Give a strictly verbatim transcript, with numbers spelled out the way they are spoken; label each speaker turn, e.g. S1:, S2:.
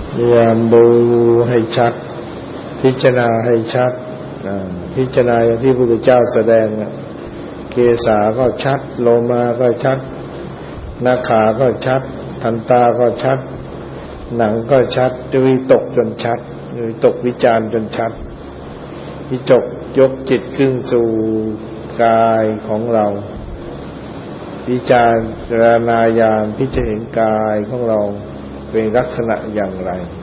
S1: พยายามดูให้ชัดพิจารณาให้ชัดพิจารณาอย่างที่พระพุทธเจ้าแสดงเกสาก็ชัดโลมาก็ชัดนาขาก็ชัดทันตาก็ชัดหนังก็ชัดวิตกจนชัดวิตกวิจารจนชัดวิจกยกจิตขึ้นสู่กายของเราวิจารณญาณพิจารณากายของเราเป็นลักษณะอย่างไร